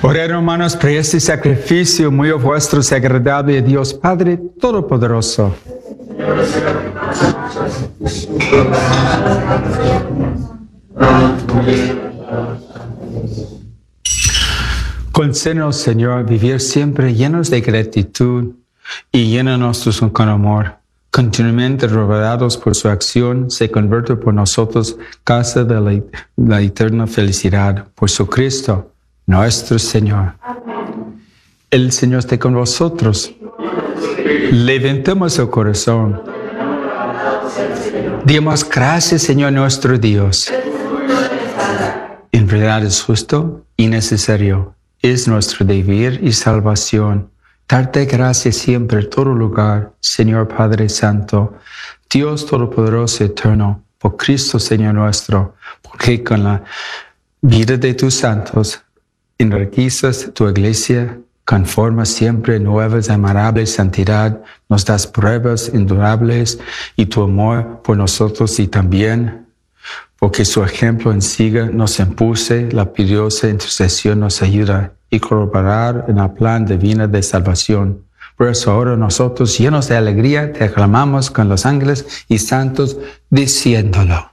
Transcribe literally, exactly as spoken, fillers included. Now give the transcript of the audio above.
Orad, hermanos, por este sacrificio muy a vuestro es agradable a Dios Padre Todopoderoso. Concédenos, Señor, vivir siempre llenos de gratitud y llénanos con amor. Continuamente rodeados por su acción, se convierte por nosotros casa de la, la eterna felicidad. Por su Cristo, nuestro Señor. Amén. El Señor esté con vosotros. Levantemos el corazón. Demos gracias, Señor nuestro Dios. En verdad es justo y necesario. Es nuestro deber y salvación. Darte gracias siempre en todo lugar, Señor Padre Santo, Dios Todopoderoso Eterno, por Cristo Señor nuestro, porque con la vida de tus santos enriqueces tu iglesia, conforma siempre nuevas y admirables santidad, nos das pruebas indurables y tu amor por nosotros y también porque su ejemplo en siga nos impulse, la piadosa intercesión nos ayuda y colaborar en el plan divino de salvación. Por eso ahora nosotros, llenos de alegría, te aclamamos con los ángeles y santos, diciéndolo.